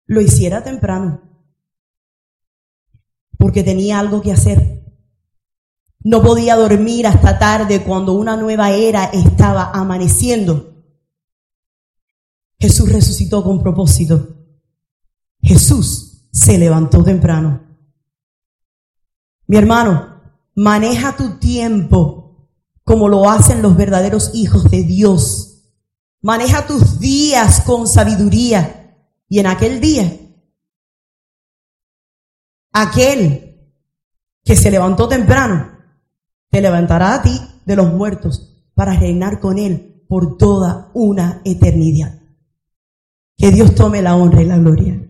lo hiciera temprano, porque tenía algo que hacer. No podía dormir hasta tarde cuando una nueva era estaba amaneciendo. Jesús resucitó con propósito. Jesús se levantó temprano. Mi hermano, maneja tu tiempo como lo hacen los verdaderos hijos de Dios. Maneja tus días con sabiduría. Y en aquel día, aquel que se levantó temprano, te levantará a ti de los muertos para reinar con Él por toda una eternidad. Que Dios tome la honra y la gloria.